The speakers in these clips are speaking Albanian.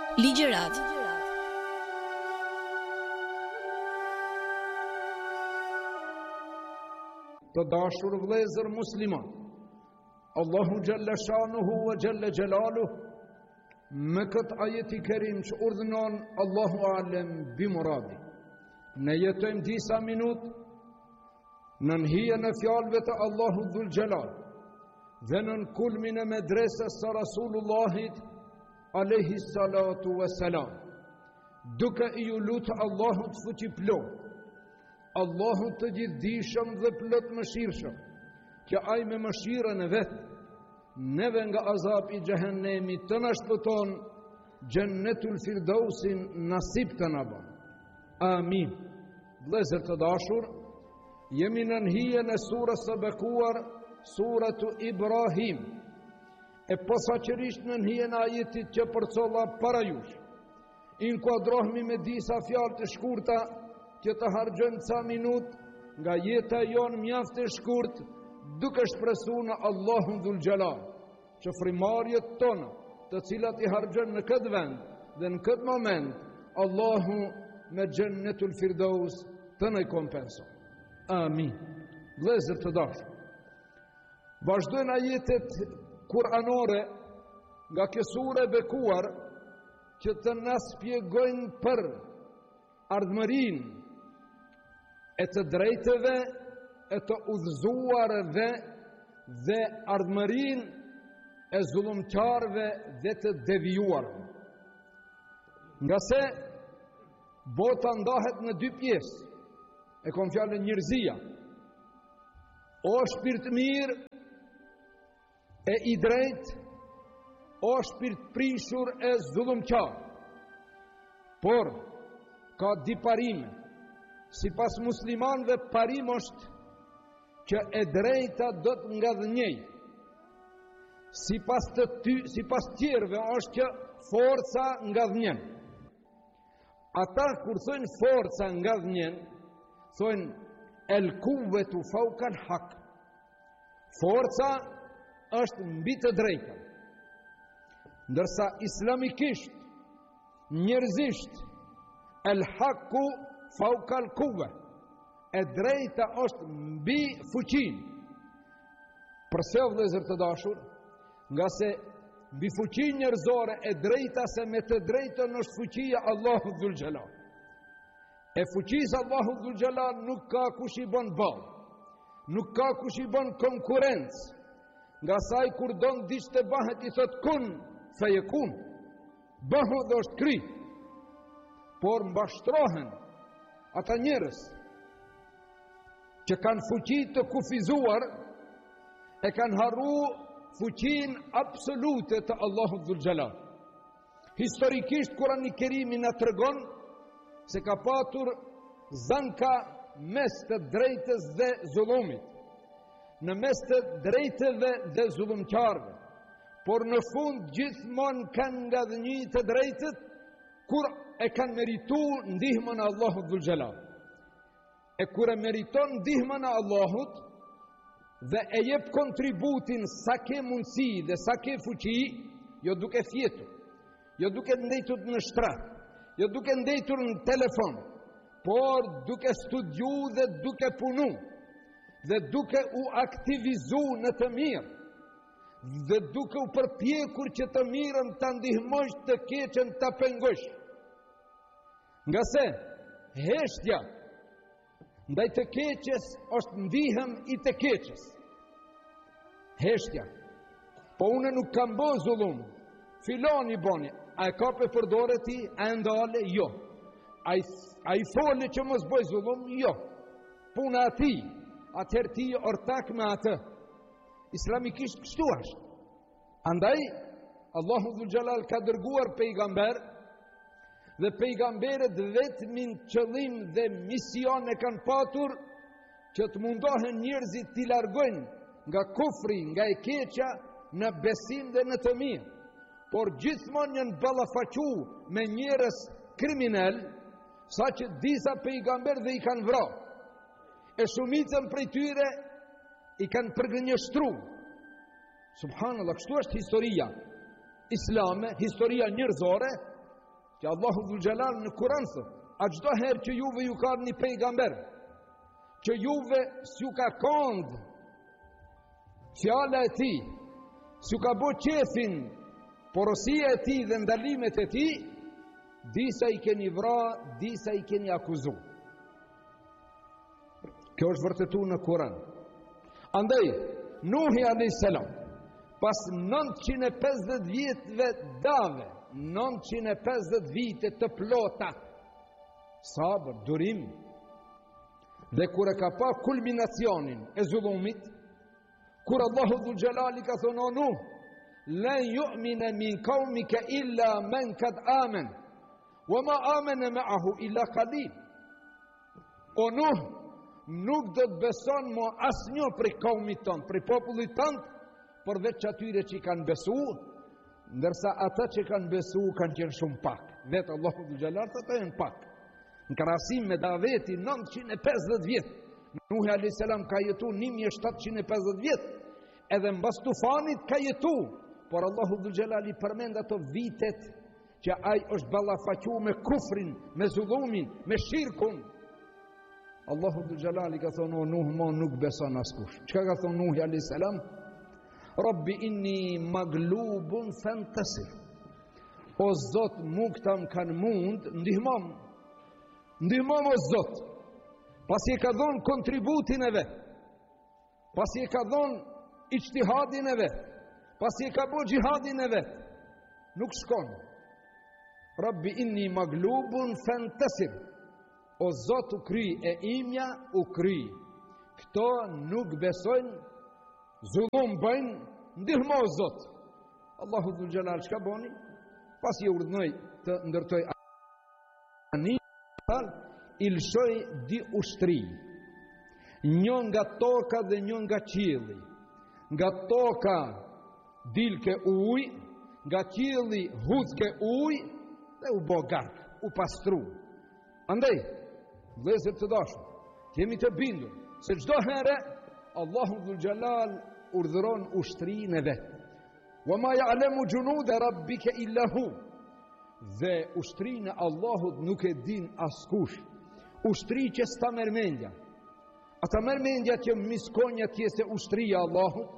Ligjërat. Të dashur vëllezër musliman, Allahu Jalla Shanuhu wa Jalla Jalaluhu me këtë ajeti kerim që urdhënon Allahu alem bi muradi. Ne jetojmë disa minut në hijen e fjalëve të Allahu Dhul Jalal dhe në kulmin e medresës së Rasulullahit alayhi salatu wassalam, duke I ju lutë Allahut fuqi plot, Allahut të gjithdijshëm dhe plot mëshirshëm, që ai me mëshirën e vet neve nga azab I xhehenemit të na shpëton, Jannetul Firdausin nasib të na bën. Amin. Vëllezër të dashur, jemi në hijen e surës së bekuar, suratu Ibrahim, e posaçërisht në hijen e ajetit që përcolla para jush. Inkuadrohemi me disa fjalë të shkurta që të harxojmë ca minut nga jeta jonë mjaft e shkurt, duke shpresuar në Allahun Dhul Jalal, që frimarjet tona, të cilat I harxojmë në këtë vend dhe në këtë moment, Allahu me Jannetul Firdaus të na kompenson. Amin. Vëllezër të dashur, vazhdojnë ajetet kuranore nga kjo sure e bekuar që të na shpjegojnë për ardhmërinë e të drejtëve, e të udhëzuarve dhe ardhmërinë e zullumqarëve dhe të devijuarve. Nga se bota ndahet në dy pjesë, e kom fjalën njerëzia, o shpirt mirë e I drejt, o shpirt prishur e zullumqar. Por ka di parime. Sipas muslimanëve parim është që e drejta do të ngadhnjej. Sipas tjerëve është që forca ngadhnjen. Ata kur thojnë forca ngadhnjen, thojnë el kuvetu fauka al hak. Forca është mbi të drejtën. Ndërsa islamikisht, njerëzisht, el haku fauka al kuve, e drejta është mbi fuqin. Përse vëllezër të dashur? Nga se mbi fuqin njerëzore e drejta se me të drejtën është fuqia Allahu Dhul Jalal. E fuqisë Allahu Dhul Jalal nuk ka kush I bën ballë, nuk ka kush I bën konkurrencë. Nga saj kur don diç të bëhet I thot kun feyekun, bëhu dhe është kry. Por mbashtrohen ata njerëz që kanë fuqi të kufizuar, e kanë harru fuqin absolute të Allahut Dhul Jalal. Historikisht Kurani Kerimi na tregon se ka patur zanka mes të drejtës dhe zullumit, në mes të drejtëve dhe zullumqarëve, por në fund gjithmonë kanë ngadhnjë të drejtët kur e kanë meritu ndihmën e Allahut Dhul Jalal. E kur e meriton ndihmën e Allahut dhe e jep kontributin sa ke mundësi dhe sa ke fuqi, jo duke fjetur, jo duke ndetur në shtrat, jo duke ndetur në telefon, por duke studiu dhe duke punu, dhe duke u aktivizu në të mirë, dhe duke u përpjekur që të mirën të ndihmosh, të keqen të pengosh. Nga se heshtja ndaj të keqes është ndihem I të keqes. Heshtja. Po une nuk kam bë zullum. Filoni boni. A e ka për përdore ti? A e ndale? Jo. A I foli që mos bëj zullum? Jo. Puna ati. Atëherë ti ortak me atë. Islamikisht kështu është. Andaj, Allahu Dhul Jalal ka dërguar pejgamber, dhe pejgamberet vetmin qëllim dhe mision e kanë patur që të mundohen njerëzit t'i largojnë nga kufri, nga e keqja në besim dhe në të mirë. Por gjithmonë janë ballafaqu me njerëz kriminal, saqë disa pejgamber dhe I kanë vrarë. E shumicën prej tyre I kanë përgënjeshtruar. Subhanallah, kështu është historia islame, historia njerëzore, që Allahu Dhul Gjelal në Kur'an thot, a çdo herë që juve ju ka një pejgamber, që juve s'ju ka kënd fjala e tij, s'ju ka bo qefin porosia e tij dhe ndalimet e tij, disa i keni vra, disa i keni akuzu. Kjo është vërtetu në Kur'an. Andaj, Nuhi a.s. pas 950 vjetëve dave, 950 vite të plota, sabër, durim, dhe kur e ka pa kulminacionin e zullumit, kur Allahu Dhul Gjelali ka thonë, o Nuh, lan yu'mina min qaumika illa man kad amen, wa ma amene ma'ahu illa qalil. O Nuh, nuk do të beson mo asnjë prej kaumit ton, prej popullit tënd, përveç atyre që i kanë besu, ndërsa ata që kanë besu kanë qenë shumë pak. Vetë Allahu Dhul Gjelal të jenë pak. Në krahasim me Daveti 950 vjetë, Nuhi a.s. ka jetu 1750 vjetë, edhe mbas tufanit ka jetu, por Allahu Dhul Gjelal i përmend ato vitet që ai është ballafaqu me kufrin, me zullumin, me shirkun. Allahu Dhul Gjelal i ka thonë, o Nuh, mo nuk beson askush. Çka ka thonë Nuhi a.s.? Rabbi inni maglubun fantasir. O Zot, muktam kanë mund, ndihmom o Zot. Pasi e ka dhonë kontributin e vetë, pasi e ka dhonë ijtihadin e vetë, pasi e ka bo gjihadin e vetë, nuk shkon. Rabbi inni maglubun fantasir. O Zot, u kry e imja, u kry. Këto nuk besojnë, zullum bëjnë, ndihmo o Zot. Allahu Dhul Gjelal çka boni? Pasi e urdhnoi të ndërtoj ani, i lëshoj di ushtri, një nga toka dhe një nga qielli. Nga toka dilke ujë, nga qielli hucke ujë, dhe u bo gark, u pastru. Andaj, vëllezër të dashur, jemi të bindur se çdo herë Allahu Dhul Gjelal urdhëron ushtrinë e vet. Wa ma ya'lamu junuda rabbika illa hu. Dhe ushtrinë e Allahut nuk e din askush. Ushtri që s'ta mërmendja. Ata mërmendja që miskonja tjese ushtria Allahut.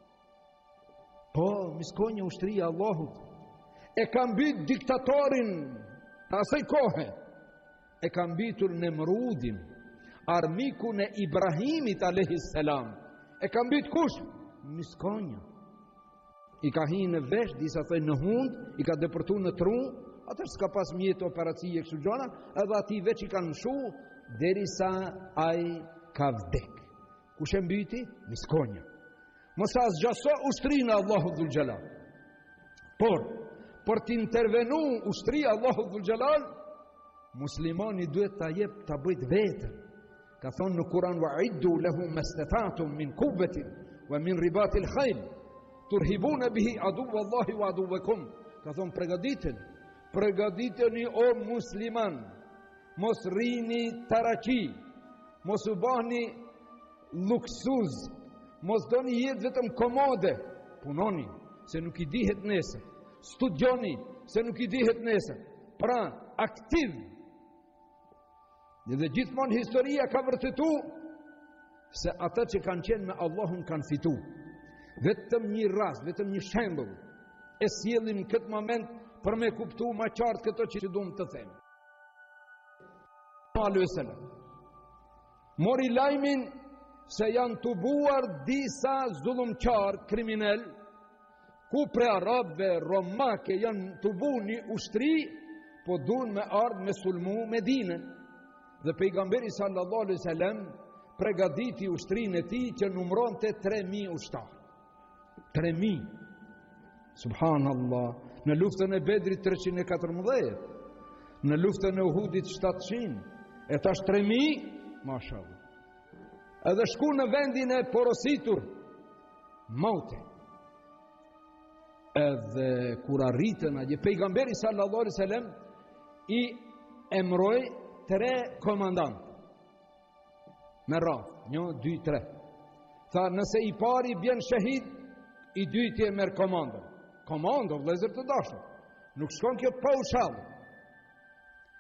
Po, miskonja ushtria Allahut. E kam byt diktatorin të asaj kohe. E kam bytur Nemrudin, armikun e Ibrahimit a.s. E kam byt kush? Miskonja. I ka hi në vesh, disa thënë në hund, i ka depërtu në tru, atër s'ka pas mjetë operacije kështu gjona, edhe ati veç i kanë shu, derisa ai ka vdek. Kush e mbyti? Miskonja. Mësa zgjaso ushtrinë Allahu Dhul Gjelal. Por t'intervenu ushtria Allahu Dhul Gjelal, muslimani duhet ta jep ta bëjt vetën. Ka thonë në Kur'an, wa iddu lahum mastatatum min quwwatin wa min ribatil khayl turhibuna bihi aduwallahi wa aduwakum. Ka thonë pregaditeni o musliman, mos rini taraqi, mos u bahni luksuz, mos doni jetë vetëm komode, punoni se nuk i dihet nesër, studioni se nuk i dihet nesër, pra aktiv. Dhe gjithmonë historia ka vërtetu se ata që kanë qenë me Allahun kanë fitu. Vetëm një rast, vetëm një shembull e sjellim në këtë moment për me kuptu ma qartë këto që duam të them. Mori lajmin se janë tubuar disa zullumqar kriminal, ku pre arabëve, romake janë tubu një ushtri, po duan me ardhë me sulmu Medinën. Dhe pejgamberi sallallahu alaihi wasallam pregaditi ushtrinë e tij që numëronte 3000 ushtar. 3000. Subhanallah. Në luftën e Bedrit 314, në luftën e Uhudit 700, e tash 3000, mashallah. Edhe shku në vendin e porositur, maute. Edhe kur arritën atje, pejgamberi sallallahu alaihi wasallam i emroi 3 komandant me radhë, 1, 2, 3. Tha, nëse i pari bjen shahid, i dyti e merë komandën. Komandën, vëllezër të dashur, nuk shkon kjo pa ushallë.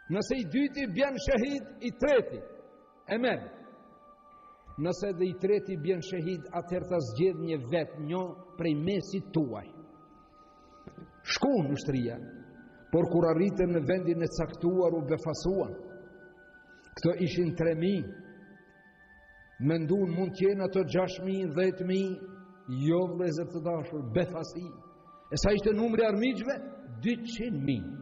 Nëse i dyti bjen shahid, i treti e merr. Nëse dhe i treti bjen shahid, atëherë ta zgjedh një vet, një prej mesit tuaj. Shku në ushtria, por kur arritën në vendin e caktuar u befasuan. Këto ishin 3.000. Mendun mund t'jenë ato 6.000, 10.000, jo vëllezër të dashur, befasi. E sa ishte numri armiqve? 200.000.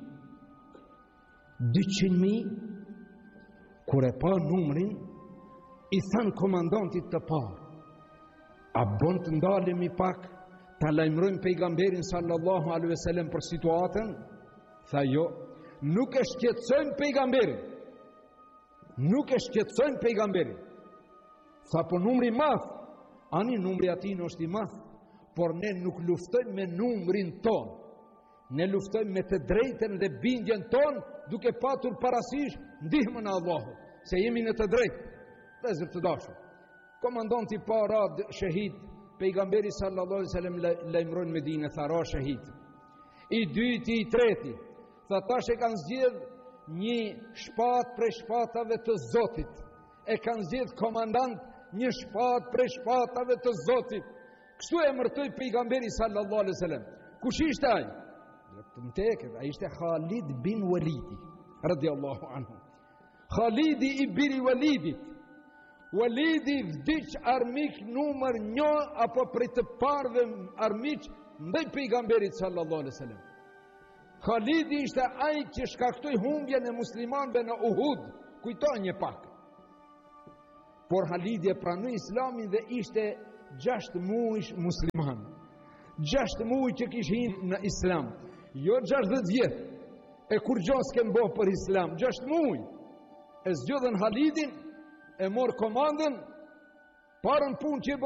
200.000, kur e pa numrin, i thanë komandantit të parë, a bon të ndalemi pak, ta lajmërojmë pejgamberin sallallahu alaihi wasallam për situatën? Tha jo, nuk e shqetësojmë pejgamberin. Nuk e shqetësojmë pejgamberin. Tha po numri madh, ani numri ati në është i madh, por ne nuk luftojmë me numrin ton. Ne luftojmë me të drejtën dhe bindjen ton, duke patur parasysh ndihmën e Allahut, se jemi në të drejtë. Vëllezër të dashur, komandanti pa rad shahid, pejgamberi sallallahu alaihi wasallam lajmëron Medinë, tha ra shahid. I dyti, i treti, tha tash e kanë zgjedh një shpatë prej shpatave të Zotit. E kanë zgjedh komandant një shpatë prej shpatave të Zotit. Kështu e emërtoi pejgamberi sallallahu alaihi wasallam. Kush ishte ai? Të më teket, ai ishte Khalid bin Walidi, radiallahu anhu. Khalidi i biri Walidit. Walidi vdiq armik numër 1 apo prej të parëve armiq ndaj pejgamberit sallallahu alaihi wasallam. Khalidi ishte ai që shkaktoi humbjen e muslimanëve në Uhud, kujtoni një pak. Por Khalidi e pranoi Islamin dhe ishte 6 muaj musliman. 6 muaj që kishin në Islam, jo 60 vjet. E kur gjos kem bo për Islam, 6 muaj. E zgjodhen Khalidin, e mor komandën, parën punë që